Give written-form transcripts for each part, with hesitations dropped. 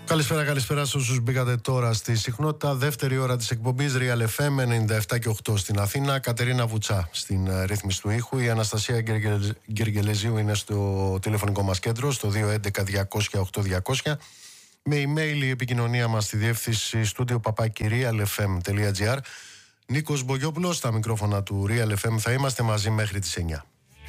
Καλησπέρα σε όσους μπήκατε τώρα στη συχνότητα. Δεύτερη ώρα της εκπομπής Real FM 97 και 8 στην Αθήνα. Κατερίνα Βουτσά στην ρύθμιση του ήχου. Η Αναστασία Γκεργελεζίου είναι στο τηλεφωνικό μας κέντρο, στο 211-200-8200. Με email η επικοινωνία μας στη διεύθυνση studio@realfm.gr. Νίκος Μπογιόπουλος στα μικρόφωνα του Real FM. Θα είμαστε μαζί μέχρι τις 9.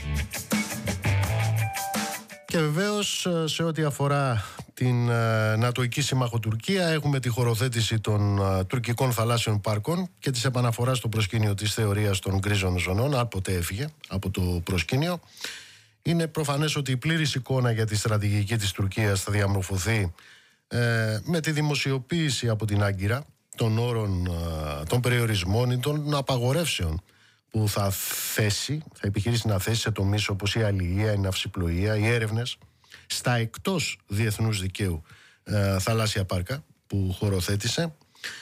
Και βεβαίως σε ό,τι αφορά την νατοϊκή σύμμαχο Τουρκία, έχουμε τη χωροθέτηση των τουρκικών θαλάσσιων πάρκων και της επαναφοράς στο προσκήνιο της θεωρίας των γκρίζων ζωνών, αν ποτέ έφυγε από το προσκήνιο. Είναι προφανές ότι η πλήρης εικόνα για τη στρατηγική της Τουρκίας θα διαμορφωθεί με τη δημοσιοποίηση από την Άγκυρα των όρων, των περιορισμών ή των απαγορεύσεων που θα επιχειρήσει να θέσει σε τομείς όπως η αλληλεία, η ναυσιπλοεία, οι έρευνες στα εκτός διεθνούς δικαίου θαλάσσια πάρκα που χωροθέτησε.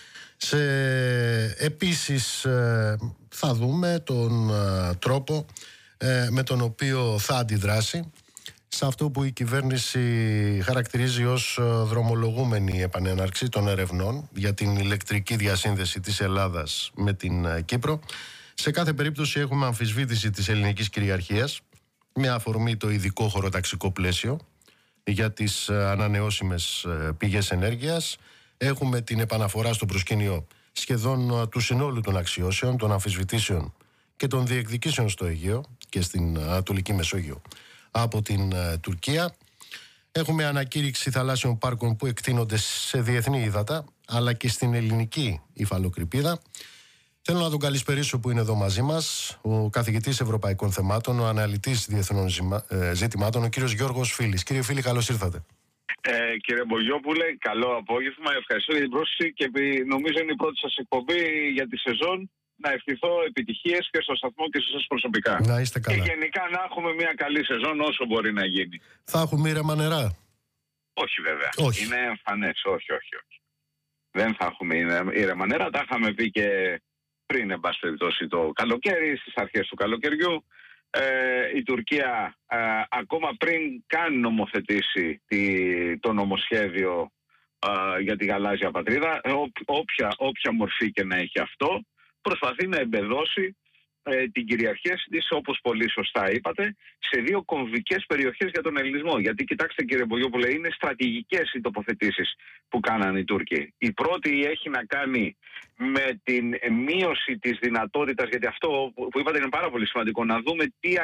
Επίσης θα δούμε τον τρόπο με τον οποίο θα αντιδράσει σε αυτό που η κυβέρνηση χαρακτηρίζει ως δρομολογούμενη επανέναρξη των ερευνών για την ηλεκτρική διασύνδεση της Ελλάδας με την Κύπρο. Σε κάθε περίπτωση έχουμε αμφισβήτηση της ελληνικής κυριαρχίας με αφορμή το ειδικό χωροταξικό πλαίσιο για τις ανανεώσιμες πηγές ενέργειας. Έχουμε την επαναφορά στο προσκήνιο σχεδόν του συνόλου των αξιώσεων, των αμφισβητήσεων και των διεκδικήσεων στο Αιγαίο και στην Ανατολική Μεσόγειο από την Τουρκία. Έχουμε ανακήρυξη θαλάσσιων πάρκων που εκτείνονται σε διεθνή ύδατα αλλά και στην ελληνική υφαλοκρηπίδα. Θέλω να τον καλησπερίσω που είναι εδώ μαζί μας, ο καθηγητής Ευρωπαϊκών Θεμάτων, ο αναλυτής διεθνών ζητημάτων, ο κύριος Γιώργος Φίλης. Κύριε Φίλη, καλώς ήρθατε. Κύριε Μπογιόπουλε, καλό απόγευμα. Ευχαριστώ για την πρόσκληση και νομίζω είναι η πρώτη σας εκπομπή για τη σεζόν. Να ευχηθώ επιτυχίες και στο σταθμό και σε εσάς προσωπικά. Να είστε καλά. Και γενικά να έχουμε μια καλή σεζόν όσο μπορεί να γίνει. Θα έχουμε ήρεμα νερά? Όχι βέβαια. Όχι. Είναι εμφανές. Όχι. Δεν θα έχουμε ήρεμα νερά. Τα είχαμε πει και πριν, εν πάση περιπτώσει, το καλοκαίρι, στις αρχές του καλοκαιριού. Η Τουρκία ακόμα πριν καν νομοθετήσει το νομοσχέδιο για τη γαλάζια πατρίδα, όποια μορφή και να έχει αυτό, προσπαθεί να εμπεδώσει την κυριαρχία της, όπως πολύ σωστά είπατε, σε δύο κομβικές περιοχές για τον ελληνισμό. Γιατί κοιτάξτε κύριε Μπογιόπουλε, είναι στρατηγικές οι τοποθετήσεις που κάνανε οι Τούρκοι. Η πρώτη έχει να κάνει με την μείωση της δυνατότητας, γιατί αυτό που είπατε είναι πάρα πολύ σημαντικό, να δούμε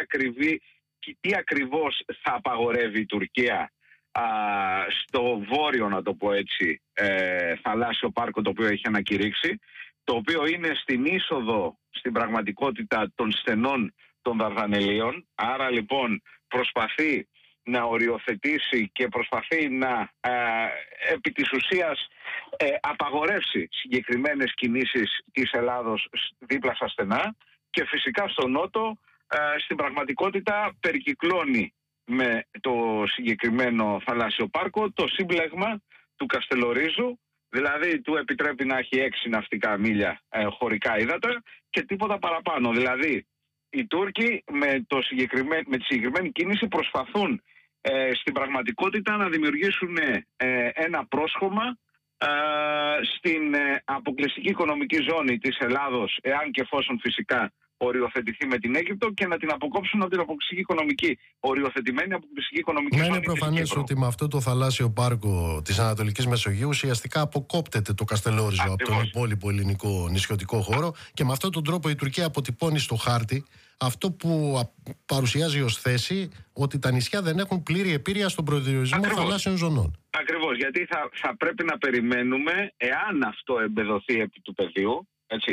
τι ακριβώς θα απαγορεύει η Τουρκία στο βόρειο, να το πω έτσι, θαλάσσιο πάρκο το οποίο έχει ανακηρύξει, το οποίο είναι στην είσοδο στην πραγματικότητα των στενών των Δαρδανελίων. Άρα λοιπόν προσπαθεί να οριοθετήσει και προσπαθεί να επί της ουσίας απαγορεύσει συγκεκριμένες κινήσεις της Ελλάδος δίπλα στα στενά, και φυσικά στο νότο στην πραγματικότητα περικυκλώνει με το συγκεκριμένο θαλάσσιο πάρκο το σύμπλεγμα του Καστελορίζου. Δηλαδή του επιτρέπει να έχει 6 ναυτικά μίλια χωρικά ύδατα και τίποτα παραπάνω. Δηλαδή οι Τούρκοι με τη συγκεκριμένη κίνηση προσπαθούν στην πραγματικότητα να δημιουργήσουν ένα πρόσχομα στην αποκλειστική οικονομική ζώνη της Ελλάδος, εάν και εφόσον φυσικά οριοθετηθεί με την Αίγυπτο, και να την αποκόψουν από την αποκλειστική οικονομική, οριοθετημένη αποκλειστική οικονομική ζώνη. Είναι προφανές ότι με αυτό το θαλάσσιο πάρκο της Ανατολικής Μεσογείου ουσιαστικά αποκόπτεται το Καστελόριζο από τον υπόλοιπο ελληνικό νησιωτικό χώρο, και με αυτόν τον τρόπο η Τουρκία αποτυπώνει στο χάρτη αυτό που παρουσιάζει ως θέση, ότι τα νησιά δεν έχουν πλήρη επίρρεια στον προδιορισμό θαλάσσιων ζωνών. Ακριβώς, γιατί θα πρέπει να περιμένουμε, εάν αυτό εμπεδοθεί επί του πεδίου,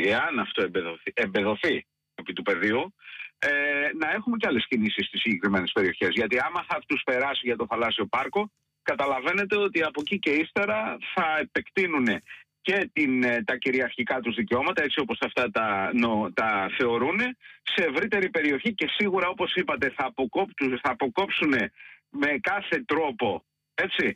εμπεδοθεί επί του πεδίου, να έχουμε και άλλες κινήσεις στις συγκεκριμένες περιοχές. Γιατί άμα θα τους περάσει για το θαλάσσιο πάρκο, καταλαβαίνετε ότι από εκεί και ύστερα θα επεκτείνουν και τα κυριαρχικά τους δικαιώματα, έτσι όπως αυτά τα θεωρούν, σε ευρύτερη περιοχή, και σίγουρα, όπως είπατε, θα αποκόψουν με κάθε τρόπο, έτσι,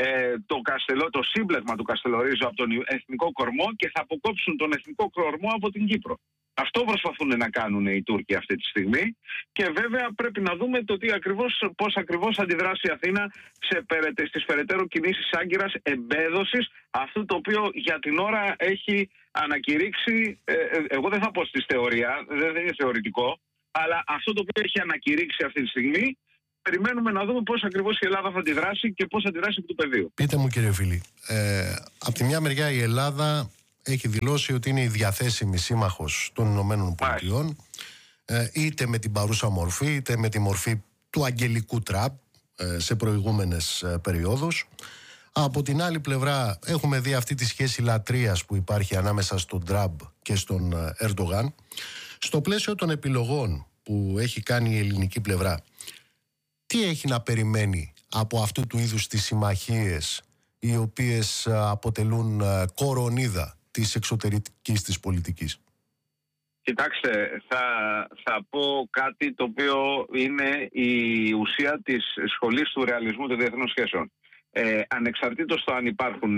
το σύμπλεγμα του Καστελορίζου από τον εθνικό κορμό, και θα αποκόψουν τον εθνικό κορμό από την Κύπρο. Αυτό προσπαθούν να κάνουν οι Τούρκοι αυτή τη στιγμή και βέβαια πρέπει να δούμε το πώς ακριβώς αντιδράσει η Αθήνα στις περαιτέρω κινήσεις άγκυρας εμπέδωσης αυτού το οποίο για την ώρα έχει ανακηρύξει, εγώ δεν θα πω στη θεωρία, δεν είναι θεωρητικό, αλλά αυτό το οποίο έχει ανακηρύξει αυτή τη στιγμή. Περιμένουμε να δούμε πώς ακριβώς η Ελλάδα θα αντιδράσει και πώς θα αντιδράσει από το πεδίο. Πείτε μου, κύριε Φίλη, από τη μια μεριά η Ελλάδα έχει δηλώσει ότι είναι η διαθέσιμη σύμμαχος των Ηνωμένων Πολιτειών, είτε με την παρούσα μορφή, είτε με τη μορφή του αγγελικού Τραμπ σε προηγούμενες περιόδους. Από την άλλη πλευρά έχουμε δει αυτή τη σχέση λατρείας που υπάρχει ανάμεσα στον Τραμπ και στον Ερντογάν. Στο πλαίσιο των επιλογών που έχει κάνει η ελληνική πλευρά, τι έχει να περιμένει από αυτού του είδους τις συμμαχίες οι οποίες αποτελούν κορονίδα της εξωτερικής της πολιτικής? Κοιτάξτε, θα πω κάτι το οποίο είναι η ουσία της σχολής του ρεαλισμού των διεθνών σχέσεων. Ανεξαρτήτως το αν υπάρχουν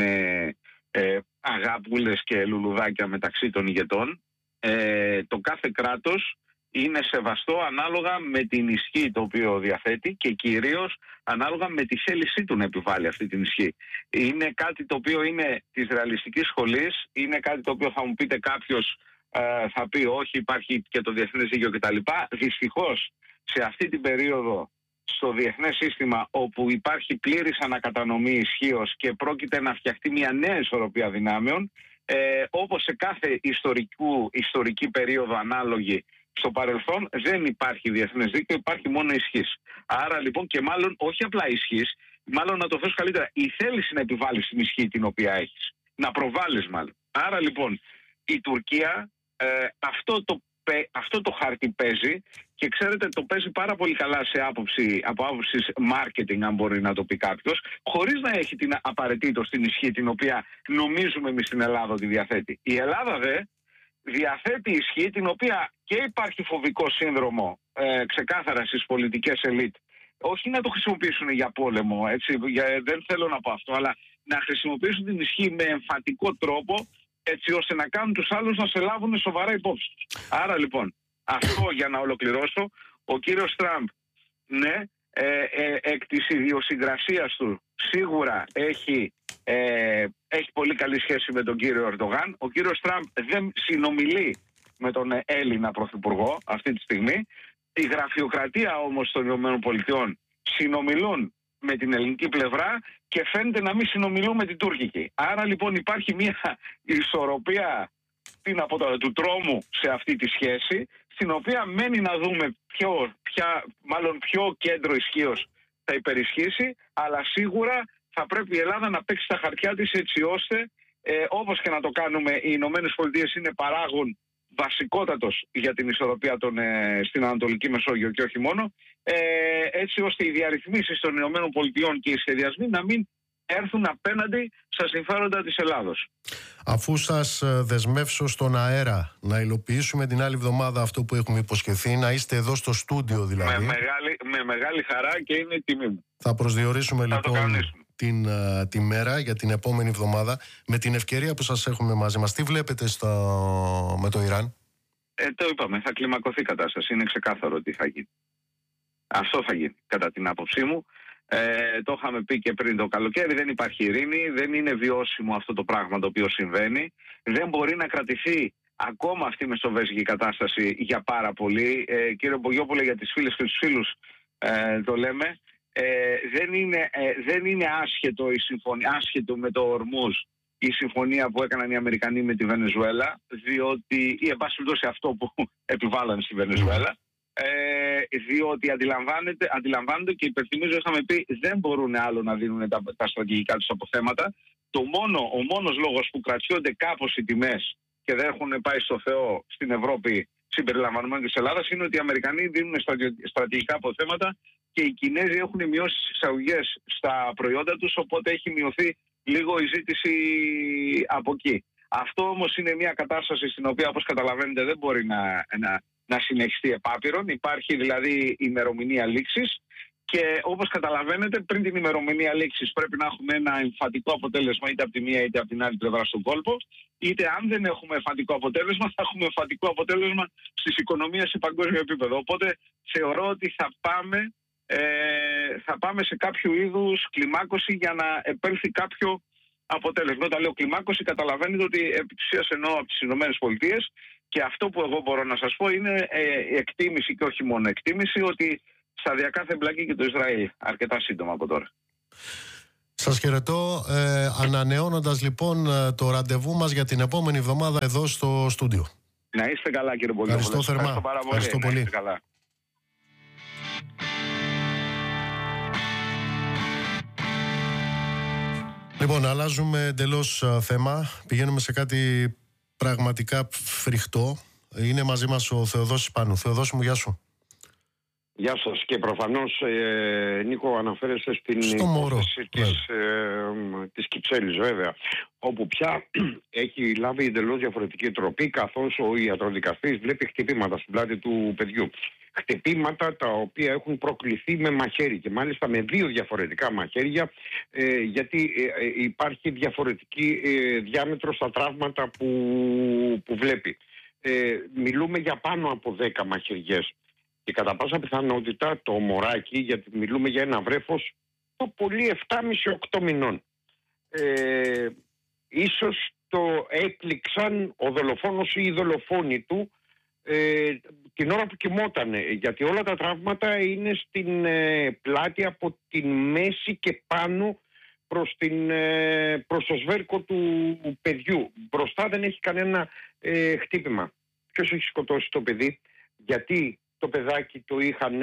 αγάπουλες και λουλουδάκια μεταξύ των ηγετών, το κάθε κράτος είναι σεβαστό ανάλογα με την ισχύ το οποίο διαθέτει και κυρίως ανάλογα με τη θέλησή του να επιβάλλει αυτή την ισχύ. Είναι κάτι το οποίο είναι της ρεαλιστικής σχολής, είναι κάτι το οποίο θα μου πείτε κάποιος θα πει όχι, υπάρχει και το διεθνές δίκαιο κτλ. Δυστυχώς σε αυτή την περίοδο στο διεθνές σύστημα όπου υπάρχει πλήρης ανακατανομή ισχύως και πρόκειται να φτιαχτεί μια νέα ισορροπία δυνάμεων, όπως σε κάθε ιστορική περίοδο ανάλογη στο παρελθόν, δεν υπάρχει διεθνές δίκαιο, υπάρχει μόνο ισχύς. Άρα λοιπόν, και μάλλον όχι απλά ισχύς, μάλλον να το θέσω καλύτερα, η θέληση να επιβάλλεις την ισχύ την οποία έχεις. Να προβάλλεις μάλλον. Άρα λοιπόν η Τουρκία αυτό το χάρτη παίζει και ξέρετε το παίζει πάρα πολύ καλά από άποψη marketing, αν μπορεί να το πει κάποιος, χωρίς να έχει την απαραίτητος την ισχύ την οποία νομίζουμε εμείς στην Ελλάδα ότι διαθέτει. Η Ελλάδα δε διαθέτει ισχύ την οποία και υπάρχει φοβικό σύνδρομο ξεκάθαρα στις πολιτικές ελίτ. Όχι να το χρησιμοποιήσουν για πόλεμο, έτσι, δεν θέλω να πω αυτό, αλλά να χρησιμοποιήσουν την ισχύ με εμφατικό τρόπο, έτσι ώστε να κάνουν τους άλλους να σε λάβουν σοβαρά υπόψη. Άρα λοιπόν, αυτό για να ολοκληρώσω, ο κύριος Τραμπ, ναι, εκ της ιδιοσυγκρασίας του σίγουρα έχει πολύ καλή σχέση με τον κύριο Ερντογάν. Ο κύριος Τραμπ δεν συνομιλεί με τον Έλληνα Πρωθυπουργό αυτή τη στιγμή. Η γραφειοκρατία όμως των ΗΠΑ συνομιλούν με την ελληνική πλευρά και φαίνεται να μην συνομιλούν με την τουρκική. Άρα λοιπόν υπάρχει μια ισορροπία του τρόμου σε αυτή τη σχέση, στην οποία μένει να δούμε ποιο κέντρο ισχύως θα υπερισχύσει, αλλά σίγουρα θα πρέπει η Ελλάδα να παίξει τα χαρτιά της έτσι ώστε, όπως και να το κάνουμε, οι Ηνωμένες Πολιτείες είναι παράγον βασικότατος για την ισορροπία στην Ανατολική Μεσόγειο και όχι μόνο, έτσι ώστε οι διαρρυθμίσεις των Ηνωμένων Πολιτειών και οι σχεδιασμοί να μην έρθουν απέναντι στα συμφέροντα της Ελλάδος. Αφού σας δεσμεύσω στον αέρα να υλοποιήσουμε την άλλη εβδομάδα αυτό που έχουμε υποσχεθεί, να είστε εδώ στο στούντιο δηλαδή. Με μεγάλη χαρά και είναι τιμή μου. Θα προσδιορίσουμε λοιπόν τη μέρα για την επόμενη εβδομάδα με την ευκαιρία που σας έχουμε μαζί μας. Τι βλέπετε με το Ιράν? Το είπαμε, θα κλιμακωθεί η κατάσταση. Είναι ξεκάθαρο ότι θα γίνει. Αυτό θα γίνει κατά την άποψή μου. Το είχαμε πει και πριν το καλοκαίρι, δεν υπάρχει ειρήνη, δεν είναι βιώσιμο αυτό το πράγμα το οποίο συμβαίνει. Δεν μπορεί να κρατηθεί ακόμα αυτή η μεσοβέζικη κατάσταση για πάρα πολύ. Κύριε Μπογιόπουλε, για τις φίλες και τους φίλους το λέμε. Δεν είναι άσχετο με το Ορμούζ η συμφωνία που έκαναν οι Αμερικανοί με τη Βενεζουέλα, διότι, ή εν πάση περιπτώσει αυτό που επιβάλλανε στη Βενεζουέλα, διότι αντιλαμβάνονται και υπενθυμίζω, είχαμε πει, δεν μπορούν άλλο να δίνουν τα στρατηγικά τους αποθέματα. Ο μόνος λόγος που κρατιόνται κάπως οι τιμές και δεν έχουν πάει στο Θεό στην Ευρώπη συμπεριλαμβανομένου της Ελλάδας είναι ότι οι Αμερικανοί δίνουν στρατηγικά αποθέματα και οι Κινέζοι έχουν μειώσει τις εισαγωγές στα προϊόντα τους, οπότε έχει μειωθεί λίγο η ζήτηση από εκεί. Αυτό όμως είναι μια κατάσταση στην οποία, όπως καταλαβαίνετε, δεν μπορεί να συνεχιστεί επάπειρον. Υπάρχει δηλαδή ημερομηνία λήξης Και όπως καταλαβαίνετε, πριν την ημερομηνία λήξης πρέπει να έχουμε ένα εμφατικό αποτέλεσμα είτε από τη μία είτε από την άλλη πλευρά στον κόλπο. Είτε αν δεν έχουμε εμφατικό αποτέλεσμα, θα έχουμε εμφατικό αποτέλεσμα στις οικονομίες σε παγκόσμιο επίπεδο. Οπότε θεωρώ ότι θα πάμε σε κάποιο είδους κλιμάκωση για να επέλθει κάποιο αποτέλεσμα. Όταν λέω κλιμάκωση, καταλαβαίνετε ότι επί της ουσίας εννοώ από τις ΗΠΑ, και αυτό που εγώ μπορώ να σας πω είναι εκτίμηση και όχι μόνο εκτίμηση ότι σταδιακά θα εμπλακεί και το Ισραήλ αρκετά σύντομα από τώρα. Σας χαιρετώ, ανανεώνοντας λοιπόν το ραντεβού μας για την επόμενη εβδομάδα εδώ στο στούντιο. Να είστε καλά, κύριε Πολυδόπουλε. Ευχαριστώ θερμά. Ευχαριστώ πολύ. Να είστε καλά. Λοιπόν, αλλάζουμε εντελώς θέμα. Πηγαίνουμε σε κάτι πραγματικά φρικτό. Είναι μαζί μας ο Θεοδόσης Πάνου. Θεοδόση μου, γεια σου. Γεια σας, και προφανώς Νίκο αναφέρεστε στην υπόθεση της Κυψέλης, βέβαια, όπου πια έχει λάβει εντελώς διαφορετική τροπή, καθώς ο ιατροδικαστής βλέπει χτυπήματα στην πλάτη του παιδιού. Χτυπήματα τα οποία έχουν προκληθεί με μαχαίρι, και μάλιστα με 2 διαφορετικά μαχαίρια, γιατί υπάρχει διαφορετική διάμετρο στα τραύματα που βλέπει. Μιλούμε για πάνω από 10 μαχαιριές. Και κατά πάσα πιθανότητα το μωράκι, γιατί μιλούμε για ένα βρέφος, το πολύ 7,5-8 μηνών. Ίσως το έπληξαν ο δολοφόνος ή η δολοφόνη του την ώρα που κοιμότανε, γιατί όλα τα τραύματα είναι στην πλάτη από τη μέση και πάνω προς το σβέρκο του παιδιού. Μπροστά δεν έχει κανένα χτύπημα. Ποιος έχει σκοτώσει το παιδί? Γιατί το παιδάκι το είχαν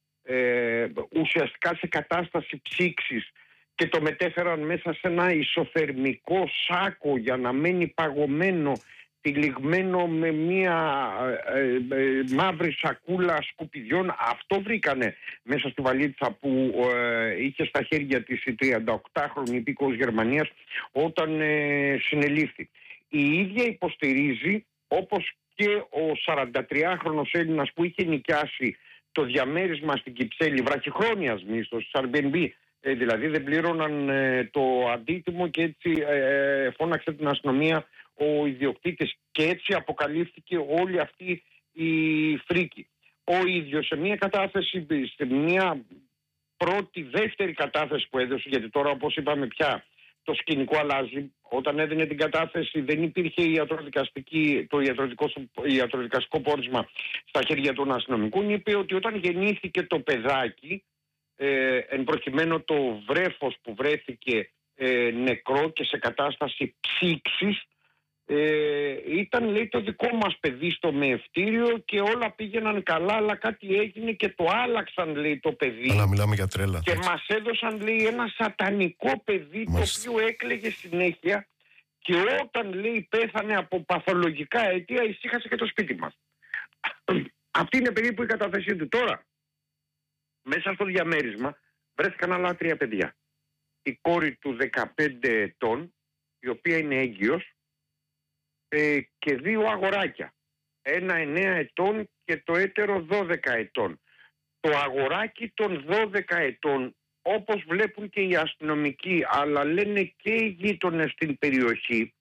ουσιαστικά σε κατάσταση ψήξης και το μετέφεραν μέσα σε ένα ισοθερμικό σάκο για να μένει παγωμένο, τυλιγμένο με μία μαύρη σακούλα σκουπιδιών. Αυτό βρήκανε μέσα στη βαλίτσα που είχε στα χέρια της η 38χρονη υπήκοος Γερμανίας όταν συνελήφθη. Η ίδια υποστηρίζει, όπως και ο 43χρονος Έλληνας που είχε νοικιάσει το διαμέρισμα στην Κυψέλη, βραχυχρόνιας μίσθος, Airbnb, δηλαδή δεν πλήρωναν το αντίτιμο, και έτσι φώναξε την αστυνομία ο ιδιοκτήτης, και έτσι αποκαλύφθηκε όλη αυτή η φρίκη. Ο ίδιος σε μια κατάθεση, σε μια δεύτερη κατάθεση που έδωσε, γιατί τώρα, όπως είπαμε, πια το σκηνικό αλλάζει. Όταν έδινε την κατάθεση δεν υπήρχε το ιατροδικαστικό πόρισμα στα χέρια των αστυνομικών. Είπε ότι όταν γεννήθηκε το παιδάκι, εν προκειμένου το βρέφος που βρέθηκε νεκρό και σε κατάσταση ψήξης, ήταν, λέει, το δικό μας παιδί στο μεευτήριο και όλα πήγαιναν καλά, αλλά κάτι έγινε και το άλλαξαν, λέει, το παιδί. Αλλά μιλάμε για τρέλα. Και μας έδωσαν, λέει, ένα σατανικό παιδί, το οποίο έκλαιγε συνέχεια, και όταν, λέει, πέθανε από παθολογικά αίτια, ησύχασε και το σπίτι μας. Αυτή είναι περίπου η κατάθεσή του. Τώρα, μέσα στο διαμέρισμα βρέθηκαν άλλα 3 παιδιά. Η κόρη του 15 ετών, η οποία είναι έγκυος, και 2 αγοράκια. Ένα 9 ετών και το έτερο 12 ετών. Το αγοράκι των 12 ετών, όπως βλέπουν και οι αστυνομικοί, αλλά λένε και οι γείτονες στην περιοχή,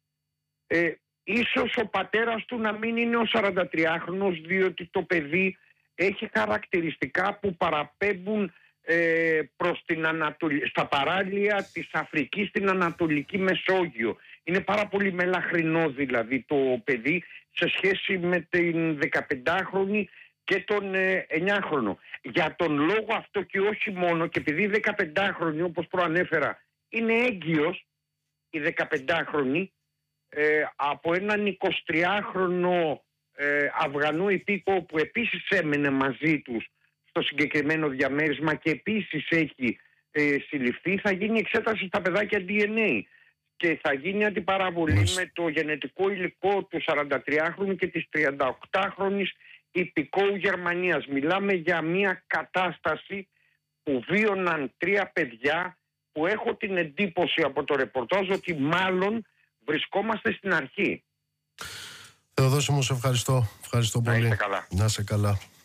ίσως ο πατέρας του να μην είναι ο 43χρονος, διότι το παιδί έχει χαρακτηριστικά που παραπέμπουν προς την στα παράλια της Αφρικής, στην Ανατολική Μεσόγειο. Είναι πάρα πολύ μελαχρινό, δηλαδή, το παιδί σε σχέση με την 15χρονη και τον 9χρονο. Για τον λόγο αυτό, και όχι μόνο, και επειδή η 15χρονη, όπως προανέφερα, είναι έγκυος, η 15χρονη, από έναν 23χρονο Αφγανό υπήκο που επίσης έμενε μαζί τους στο συγκεκριμένο διαμέρισμα και επίσης έχει συλληφθεί, θα γίνει εξέταση στα παιδάκια DNA και θα γίνει αντιπαραβολή με το γενετικό υλικό του 43χρονου και της 38χρονης υπηκόου Γερμανίας. Μιλάμε για μια κατάσταση που βίωναν 3 παιδιά, που έχω την εντύπωση από το ρεπορτάζ ότι μάλλον βρισκόμαστε στην αρχή. Θεοδόση μου, σε ευχαριστώ. Ευχαριστώ πολύ. Να είστε καλά. Να είσαι καλά.